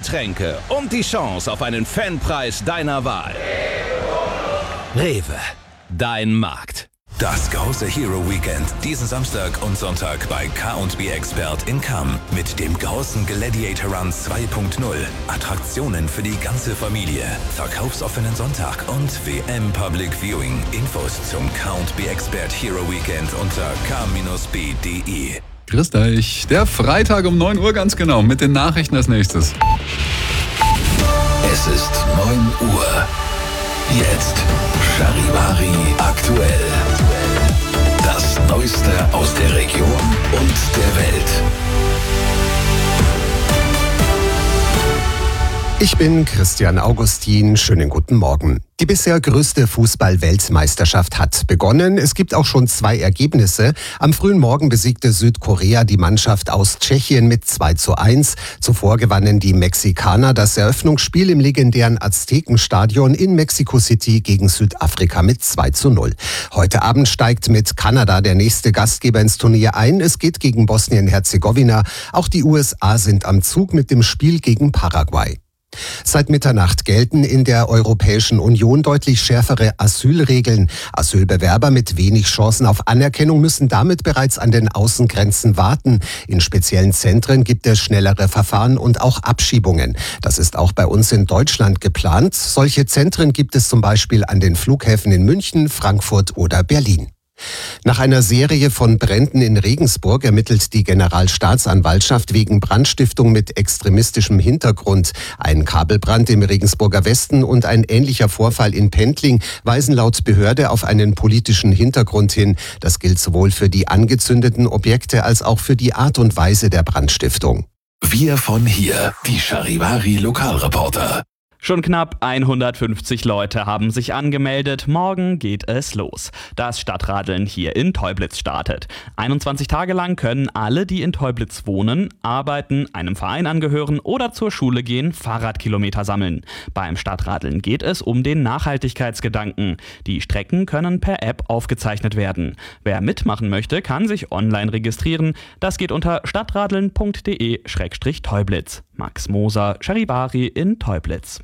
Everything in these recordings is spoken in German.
Getränke und die Chance auf einen Fanpreis deiner Wahl. Rewe, dein Markt. Das große Hero Weekend diesen Samstag und Sonntag bei K&B Expert in Cham mit dem großen Gladiator Run 2.0. Attraktionen für die ganze Familie, verkaufsoffenen Sonntag und WM Public Viewing. Infos zum K&B Expert Hero Weekend unter k-b.de. Grüßt euch. Der Freitag um 9 Uhr ganz genau mit den Nachrichten als nächstes. Es ist 9 Uhr. Jetzt Charivari aktuell. Das Neueste aus der Region und der Welt. Ich bin Christian Augustin. Schönen guten Morgen. Die bisher größte Fußball-Weltmeisterschaft hat begonnen. Es gibt auch schon 2 Ergebnisse. Am frühen Morgen besiegte Südkorea die Mannschaft aus Tschechien mit 2:1. Zuvor gewannen die Mexikaner das Eröffnungsspiel im legendären Aztekenstadion in Mexico City gegen Südafrika mit 2:0. Heute Abend steigt mit Kanada der nächste Gastgeber ins Turnier ein. Es geht gegen Bosnien-Herzegowina. Auch die USA sind am Zug mit dem Spiel gegen Paraguay. Seit Mitternacht gelten in der Europäischen Union deutlich schärfere Asylregeln. Asylbewerber mit wenig Chancen auf Anerkennung müssen damit bereits an den Außengrenzen warten. In speziellen Zentren gibt es schnellere Verfahren und auch Abschiebungen. Das ist auch bei uns in Deutschland geplant. Solche Zentren gibt es zum Beispiel an den Flughäfen in München, Frankfurt oder Berlin. Nach einer Serie von Bränden in Regensburg ermittelt die Generalstaatsanwaltschaft wegen Brandstiftung mit extremistischem Hintergrund. Ein Kabelbrand im Regensburger Westen und ein ähnlicher Vorfall in Pendling weisen laut Behörde auf einen politischen Hintergrund hin. Das gilt sowohl für die angezündeten Objekte als auch für die Art und Weise der Brandstiftung. Wir von hier, die Charivari Lokalreporter. Schon knapp 150 Leute haben sich angemeldet. Morgen geht es los. Das Stadtradeln hier in Teublitz startet. 21 Tage lang können alle, die in Teublitz wohnen, arbeiten, einem Verein angehören oder zur Schule gehen, Fahrradkilometer sammeln. Beim Stadtradeln geht es um den Nachhaltigkeitsgedanken. Die Strecken können per App aufgezeichnet werden. Wer mitmachen möchte, kann sich online registrieren. Das geht unter stadtradeln.de/Teublitz. Max Moser, Charivari in Teublitz.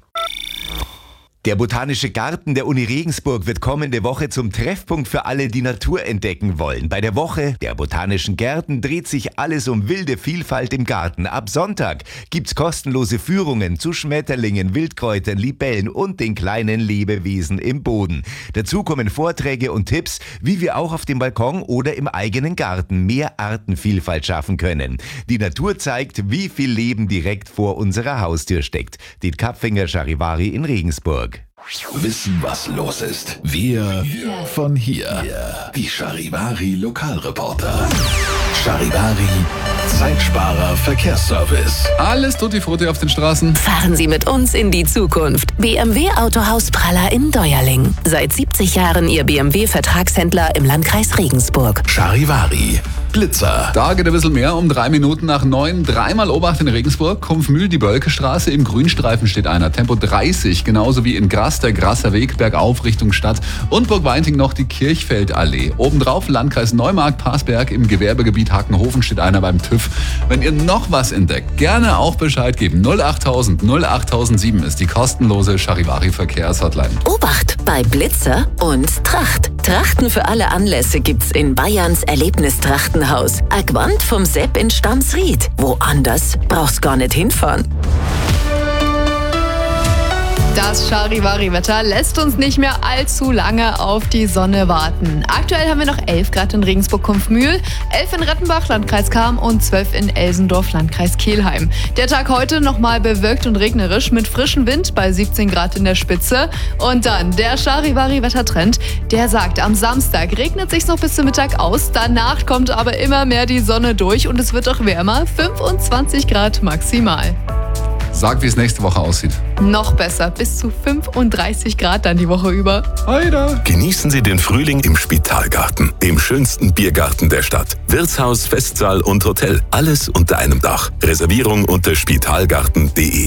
Der Botanische Garten der Uni Regensburg wird kommende Woche zum Treffpunkt für alle, die Natur entdecken wollen. Bei der Woche der Botanischen Gärten dreht sich alles um wilde Vielfalt im Garten. Ab Sonntag gibt's kostenlose Führungen zu Schmetterlingen, Wildkräutern, Libellen und den kleinen Lebewesen im Boden. Dazu kommen Vorträge und Tipps, wie wir auch auf dem Balkon oder im eigenen Garten mehr Artenvielfalt schaffen können. Die Natur zeigt, wie viel Leben direkt vor unserer Haustür steckt. Den Kapfinger Charivari in Regensburg. Wissen, was los ist. Wir von hier. Die Charivari Lokalreporter. Charivari Zeitsparer Verkehrsservice. Alles tutti frutti auf den Straßen. Fahren Sie mit uns in die Zukunft. BMW Autohaus Praller in Deuerling. Seit 70 Jahren Ihr BMW-Vertragshändler im Landkreis Regensburg. Charivari Blitzer. Da geht ein bisschen mehr, um 3 Minuten nach 9. Dreimal Obacht in Regensburg. Kumpfmühl, die Bölkestraße. Im Grünstreifen steht einer. Tempo 30. Genauso wie in Grass, der Grasser Weg, bergauf Richtung Stadt. Und Burgweinting noch die Kirchfeldallee. Obendrauf Landkreis Neumarkt-Parsberg. Im Gewerbegebiet Hakenhofen steht einer beim TÜV. Wenn ihr noch was entdeckt, gerne auch Bescheid geben. 08000 08007 ist die kostenlose Charivari-Verkehrshotline. Obacht bei Blitzer und Tracht. Trachten für alle Anlässe gibt's in Bayerns Erlebnistrachtenhaus. Agwand vom Sepp in Stamsried. Woanders brauchst gar nicht hinfahren. Das Charivari-Wetter lässt uns nicht mehr allzu lange auf die Sonne warten. Aktuell haben wir noch 11 Grad in Regensburg-Kumpfmühl, 11 in Rettenbach, Landkreis Cham und 12 in Elsendorf, Landkreis Kelheim. Der Tag heute nochmal bewölkt und regnerisch mit frischem Wind bei 17 Grad in der Spitze. Und dann der Charivari-Wettertrend, der sagt, am Samstag regnet sich's noch bis zum Mittag aus. Danach kommt aber immer mehr die Sonne durch und es wird auch wärmer, 25 Grad maximal. Sag, wie es nächste Woche aussieht. Noch besser, bis zu 35 Grad dann die Woche über. Heida. Genießen Sie den Frühling im Spitalgarten, dem schönsten Biergarten der Stadt. Wirtshaus, Festsaal und Hotel, alles unter einem Dach. Reservierung unter spitalgarten.de.